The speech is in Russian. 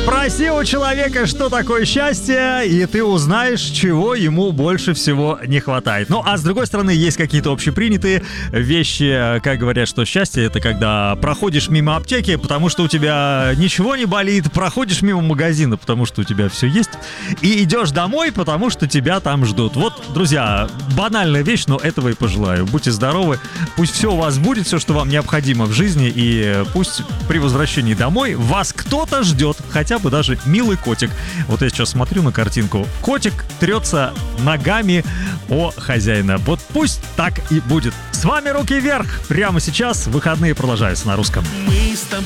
Спроси у человека, что такое счастье, и ты узнаешь, чего ему больше всего не хватает. Ну, а с другой стороны, есть какие-то общепринятые вещи, как говорят, что счастье — это когда проходишь мимо аптеки, потому что у тебя ничего не болит, проходишь мимо магазина, потому что у тебя все есть, и идешь домой, потому что тебя там ждут. Вот, друзья, банальная вещь, но этого и пожелаю. Будьте здоровы, пусть все у вас будет, все, что вам необходимо в жизни, и пусть при возвращении домой вас кто-то ждет, хотя бы даже милый котик. Вот я сейчас смотрю на картинку. Котик трется ногами о хозяина. Вот пусть так и будет. С вами «Руки вверх». Прямо сейчас выходные продолжаются на русском.